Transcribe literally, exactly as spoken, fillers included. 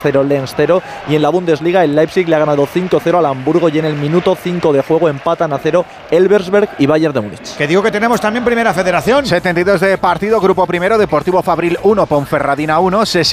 cero, Lens cero, y en la Bundesliga el Leipzig le ha ganado cinco cero al Hamburgo y en el minuto cinco de juego empatan a cero Elversberg y Bayern de Múnich. Que digo que tenemos también Primera Federación. setenta y dos de partido, Grupo Primero, Deportivo Fabril uno, Ponferradina uno,